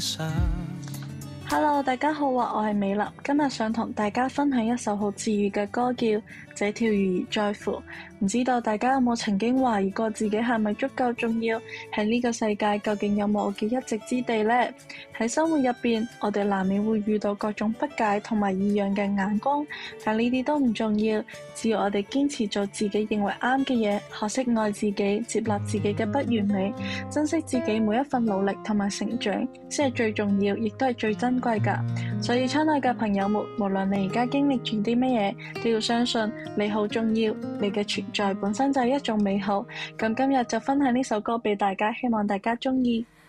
Hello，大家好啊，我係美琳，今日想同大家分享一首好治愈嘅歌，叫《這條魚兒在乎》。唔知道大家有冇曾經懷疑過自己係咪足夠重要？喺呢個世界究竟有冇我嘅一席之地呢？喺生活入邊，我哋難免會遇到各種不解同埋異樣嘅眼光，但呢啲都唔重要，只要我哋堅持做自己認為啱嘅嘢，學識愛自己，接納自己嘅不完美，珍惜自己每一份努力同埋成長，先係最重要，亦都係最珍貴㗎。所以親愛嘅朋友們，無論你而家經歷住啲乜嘢，都要相信你好重要，你嘅存在本身就係一種美好。咁今日就分享呢首歌俾大家，希望大家鍾意。